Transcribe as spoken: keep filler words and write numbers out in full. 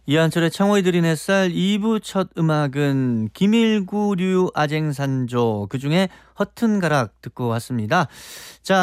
이한철의 창호이 들인 햇살 이 부 첫 음악은 김일구류 아쟁산조 그중에 허튼 가락 듣고 왔습니다. 자